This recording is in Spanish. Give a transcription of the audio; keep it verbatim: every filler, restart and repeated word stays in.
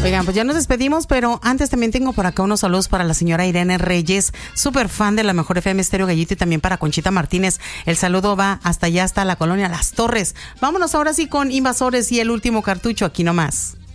Oigan, pues ya nos despedimos, pero antes también tengo por acá unos saludos para la señora Irene Reyes, súper fan de la Mejor F M Estéreo Gallito, y también para Conchita Martínez. El saludo va hasta allá, hasta la colonia Las Torres. Vámonos ahora sí con Invasores y el último cartucho, aquí nomás.